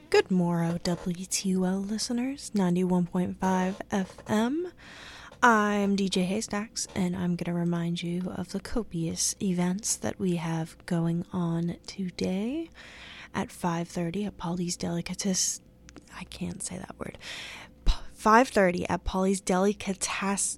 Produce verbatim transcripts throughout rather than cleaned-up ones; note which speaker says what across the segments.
Speaker 1: Good morrow, W T U L listeners, ninety-one point five F M. I'm D J Haystacks, and I'm going to remind you of the copious events that we have going on today at five thirty at Polly's Delicatessen. I can't say that word. five thirty at Polly's Delicatessen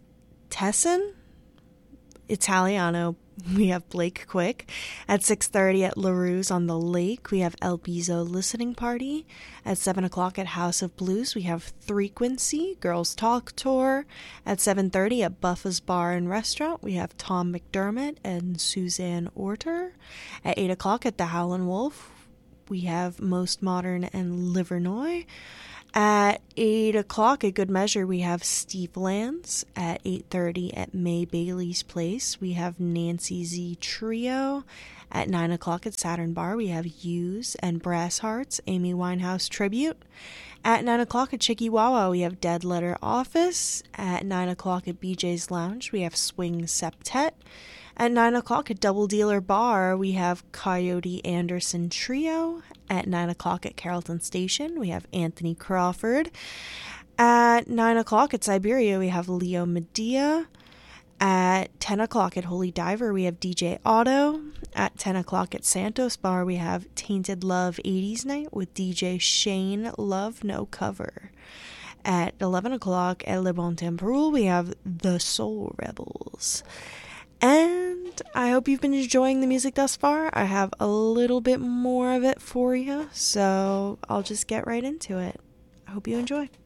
Speaker 1: Italiano. We have Blake Quick. At six thirty at LaRue's on the Lake, we have El Bizo Listening Party. At seven o'clock at House of Blues, we have Frequency, Girls Talk Tour. At seven thirty at Buffa's Bar and Restaurant, we have Tom McDermott and Suzanne Orter. At eight o'clock at the Howlin' Wolf, we have Most Modern and Livernois. At eight o'clock at Good Measure, we have Steve Lance. At eight thirty at May Bailey's Place, we have Nancy Z Trio. At nine o'clock at Saturn Bar, we have Hughes and Brass Hearts, Amy Winehouse Tribute. At nine o'clock at Chicky Wawa, we have Dead Letter Office. At nine o'clock at B J's Lounge, we have Swing Septet. At nine o'clock at Double Dealer Bar, we have Coyote Anderson Trio. At nine o'clock at Carrollton Station, we have Anthony Crawford. At nine o'clock at Siberia, we have Leo Medea. At ten o'clock at Holy Diver, we have D J Otto. At ten o'clock at Santos Bar, we have Tainted Love eighties Night with D J Shane Love No Cover. At eleven o'clock at Le Bon Temporal, we have The Soul Rebels. And I hope you've been enjoying the music thus far. I have a little bit more of it for you, so I'll just get right into it. I hope you enjoy.